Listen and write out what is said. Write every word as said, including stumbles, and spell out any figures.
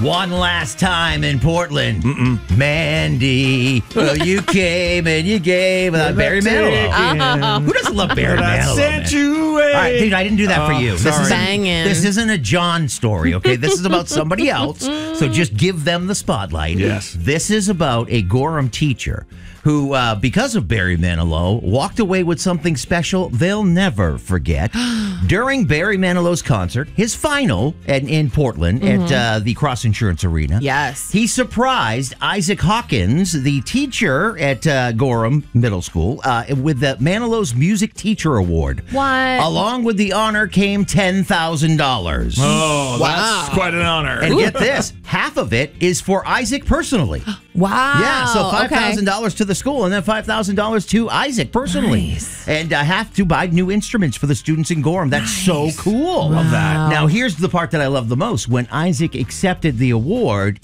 One last time in Portland. Mm-mm. Mandy, well, you came and you gave uh, Barry Manilow. Uh-huh. Who doesn't love Barry But I Manilow? sent man? you away. All right, dude, I didn't do that for Oh, you. This sorry. isn't, Banging. this isn't a John story, okay? This is about somebody else, so just give them the spotlight. Yes. This is about a Gorham teacher who, uh, because of Barry Manilow, walked away with something special they'll never forget. During Barry Manilow's concert, his final at, in Portland Mm-hmm. at uh, the Cross Insurance Arena. Yes. He surprised Isaac Hawkins, the teacher at uh, Gorham Middle School, uh, with the Manilow's Music Teacher Award. What? Along with the honor came ten thousand dollars. Oh, Wow. that's quite an honor. And get this, half of it is for Isaac personally. Wow. Yeah, so five thousand okay. dollars to the school and then five thousand dollars to Isaac personally. Nice. And uh, have to buy new instruments for the students in Gorham. That's so cool. Love that. Now, here's the part that I love the most. When Isaac accepted the award,